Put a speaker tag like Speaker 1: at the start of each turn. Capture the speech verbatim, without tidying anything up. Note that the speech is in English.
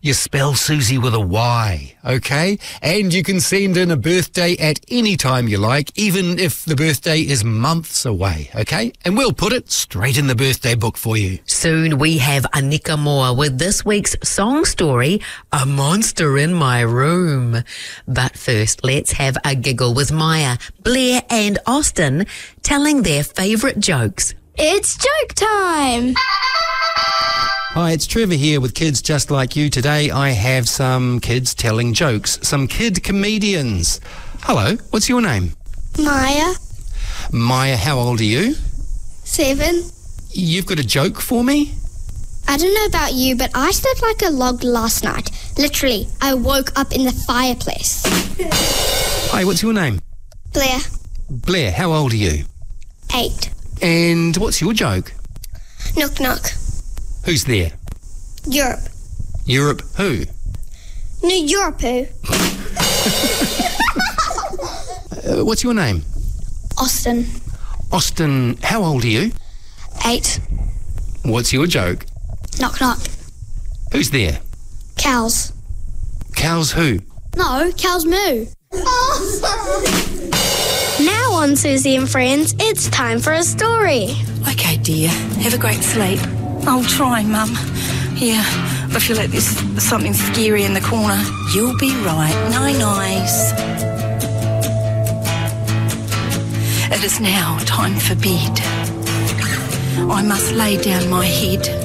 Speaker 1: You spell Susie with a Y, okay? And you can send in a birthday at any time you like, even if the birthday is months away, okay? And we'll put it straight in the birthday book for you.
Speaker 2: Soon we have Anika Moore with this week's song story, A Monster in My Room. But first, let's have a giggle with Maya, Blair and Austin telling their favourite jokes.
Speaker 3: It's joke time!
Speaker 1: Hi, it's Trevor here with Kids Just Like You. Today I have some kids telling jokes, some kid comedians. Hello, what's your name?
Speaker 3: Maya,
Speaker 1: Maya, how old are you?
Speaker 3: seven.
Speaker 1: You've got a joke for me?
Speaker 3: I don't know about you, but I slept like a log last night. Literally, I woke up in the fireplace.
Speaker 1: Hi, what's your name?
Speaker 3: Blair,
Speaker 1: Blair, how old are you?
Speaker 3: eight.
Speaker 1: And what's your joke?
Speaker 3: Knock knock.
Speaker 1: Who's there?
Speaker 3: Europe.
Speaker 1: Europe who?
Speaker 3: New Europe who?
Speaker 1: Uh, what's your name?
Speaker 3: Austin,
Speaker 1: Austin, how old are you?
Speaker 3: eight.
Speaker 1: What's your joke?
Speaker 3: Knock knock.
Speaker 1: Who's there?
Speaker 3: Cows.
Speaker 1: Cows who?
Speaker 3: No, cows moo. Now on Susie and Friends, it's time for a story.
Speaker 4: Okay, dear. Have a great sleep. I'll try, Mum. Yeah, I feel like there's something scary in the corner. You'll be right. Night nice. It is now time for bed. I must lay down my head.